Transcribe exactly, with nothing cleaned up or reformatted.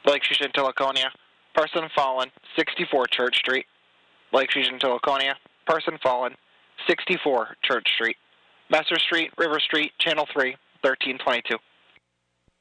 Lake Street into Laconia. Person fallen, sixty-four Church Street. Lake Street into Laconia. Person fallen, sixty-four Church Street. Messer Street, River Street, Channel three, thirteen twenty-two.